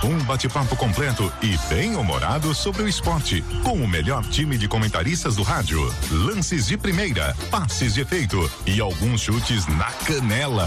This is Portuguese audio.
Um bate-papo completo e bem-humorado sobre o esporte, com o melhor time de comentaristas do rádio. Lances de primeira, passes de efeito e alguns chutes na canela.